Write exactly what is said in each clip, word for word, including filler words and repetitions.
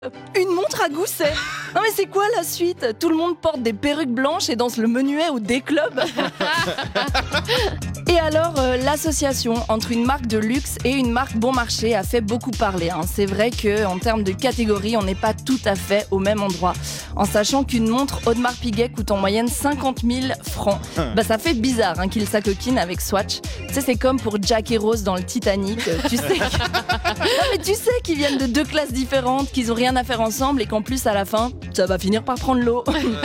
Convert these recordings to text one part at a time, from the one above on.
Une montre à gousset. Non mais c'est quoi la suite? Tout le monde porte des perruques blanches et danse le menuet au D-Club. Et alors, euh, l'association entre une marque de luxe et une marque bon marché a fait beaucoup parler. Hein. C'est vrai qu'en termes de catégorie, on n'est pas tout à fait au même endroit. En sachant qu'une montre Audemars Piguet coûte en moyenne cinquante mille francs, bah ça fait bizarre hein, qu'il s'acoquine avec Swatch. Tu sais, c'est comme pour Jack et Rose dans le Titanic. Tu sais, que... non, mais tu sais qu'ils viennent de deux classes différentes, qu'ils ont rien à faire ensemble et qu'en plus à la fin, ça va finir par prendre l'eau.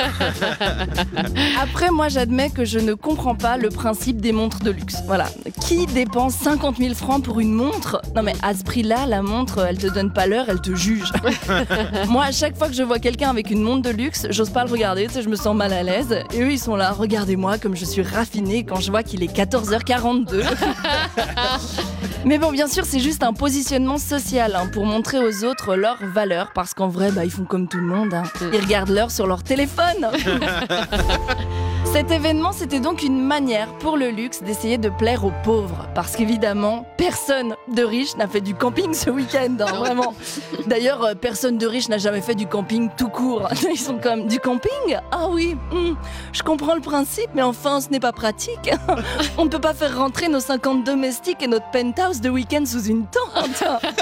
Après, moi, j'admets que je ne comprends pas le principe des montres de luxe. Voilà. Qui dépense cinquante mille francs pour une montre? Non mais à ce prix-là, la montre, elle te donne pas l'heure, elle te juge. Moi, à chaque fois que je vois quelqu'un avec une montre de luxe, j'ose pas le regarder, tu sais, je me sens mal à l'aise. Et eux, ils sont là, regardez-moi comme je suis raffinée quand je vois qu'il est quatorze heures quarante-deux. Mais bon, bien sûr, c'est juste un positionnement social hein, pour montrer aux autres leur valeur, parce qu'en vrai, bah, ils font comme tout le monde. Hein. Ils regardent l'heure sur leur téléphone. Cet événement, c'était donc une manière pour le luxe d'essayer de plaire aux pauvres. Parce qu'évidemment, personne de riche n'a fait du camping ce week-end, hein, vraiment. D'ailleurs, euh, personne de riche n'a jamais fait du camping tout court. Ils sont comme, du camping? Ah oui, hum, je comprends le principe, mais enfin, ce n'est pas pratique. On ne peut pas faire rentrer nos cinquante domestiques et notre penthouse de week-end sous une tente.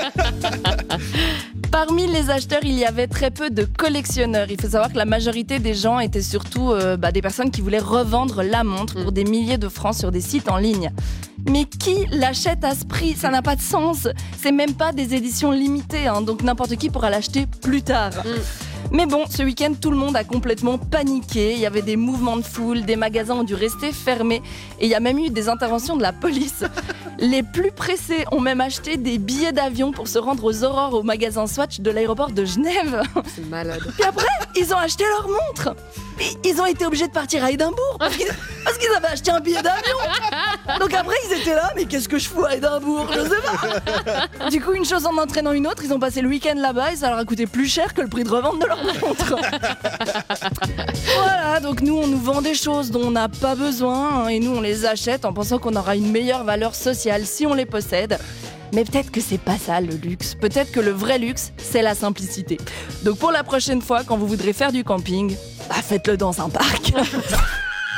Parmi les acheteurs, il y avait très peu de collectionneurs. Il faut savoir que la majorité des gens étaient surtout euh, bah, des personnes qui voulaient revendre la montre pour des milliers de francs sur des sites en ligne. Mais qui l'achète à ce prix? Ça n'a pas de sens. C'est même pas des éditions limitées, hein, donc n'importe qui pourra l'acheter plus tard. Mm. Mais bon, ce week-end, tout le monde a complètement paniqué. Il y avait des mouvements de foule, des magasins ont dû rester fermés. Et il y a même eu des interventions de la police. Les plus pressés ont même acheté des billets d'avion pour se rendre aux aurores au magasin Swatch de l'aéroport de Genève. C'est malade. Puis après, ils ont acheté leur montre. Et ils ont été obligés de partir à Édimbourg parce qu'ils, parce qu'ils avaient acheté un billet d'avion. Donc après, ils étaient là, mais qu'est-ce que je fous à Édimbourg? Je sais pas. Du coup, une chose en entraînant une autre, ils ont passé le week-end là-bas et ça leur a coûté plus cher que le prix de revente de leur montre. Voilà, donc nous, on nous vend des choses dont on n'a pas besoin hein, et nous, on les achète en pensant qu'on aura une meilleure valeur sociale si on les possède. Mais peut-être que c'est pas ça le luxe. Peut-être que le vrai luxe, c'est la simplicité. Donc pour la prochaine fois, quand vous voudrez faire du camping, bah faites-le dans un parc.